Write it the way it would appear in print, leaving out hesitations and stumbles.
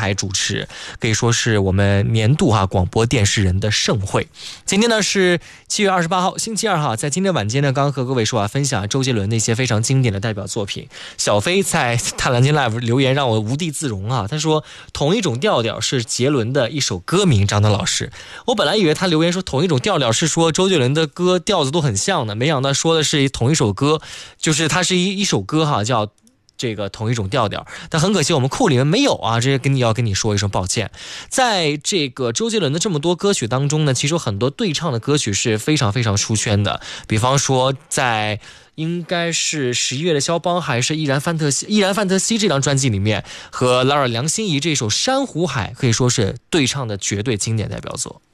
台主持，可以说是我们年度广播电视人的盛会。今天呢是7月28号星期二在今天晚间呢，刚刚和各位说分享周杰伦的一些非常经典的代表作品。小飞在探蓝鲸 Live 留言让我无地自容他说同一种调调是杰伦的一首歌名。张德老师，我本来以为他留言说同一种调调是说周杰伦的歌调子都很像的，没想到说的是同一首歌，就是它是一首歌叫这个同一种调调。但很可惜我们库里面没有这要跟你说一声抱歉。在这个周杰伦的这么多歌曲当中呢，其实有很多对唱的歌曲是非常非常出圈的，比方说在应该是11月的肖邦还是依然范特西这张专辑里面，和拉尔梁心颐这首珊瑚海可以说是对唱的绝对经典代表作。